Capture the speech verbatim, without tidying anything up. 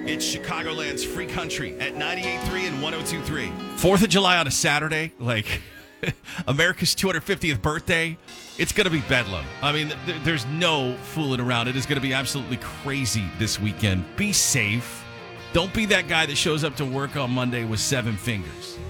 It's Chicagoland's free country at ninety-eight point three and one oh two point three. fourth of July on a Saturday, like America's two hundred fiftieth birthday. It's going to be bedlam. I mean, th- there's no fooling around. It is going to be absolutely crazy this weekend. Be safe. Don't be that guy that shows up to work on Monday with seven fingers.